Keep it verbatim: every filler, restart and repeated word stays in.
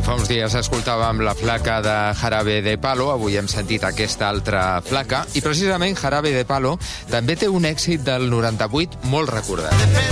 fa uns dies escoltàvem la flaca de Jarabe de Palo, avui hem sentit aquesta altra flaca, i precisament Jarabe de Palo també té un èxit del noranta-vuit molt recordat.